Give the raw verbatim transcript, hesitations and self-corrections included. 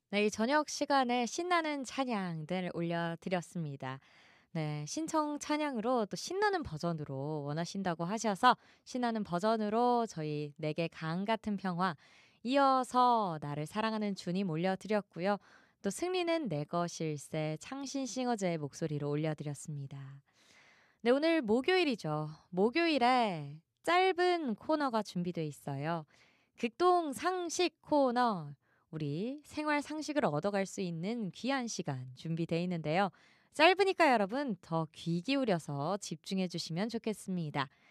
네, 이 저녁 시간에 신나는 찬양들 올려드렸습니다. 네, 신청 찬양으로 또 신나는 버전으로 원하신다고 하셔서 신나는 버전으로 저희 내게 강 같은 평화 이어서 나를 사랑하는 주님 올려드렸고요. 또 승리는 내 것일세 창신 싱어제의 목소리로 올려드렸습니다. 네, 오늘 목요일이죠. 목요일에 짧은 코너가 준비되어 있어요. 극동 상식 코너. 우리 생활 상식을 얻어갈 수 있는 귀한 시간 준비되어 있는데요. 짧으니까 여러분 더 귀 기울여서 집중해 주시면 좋겠습니다.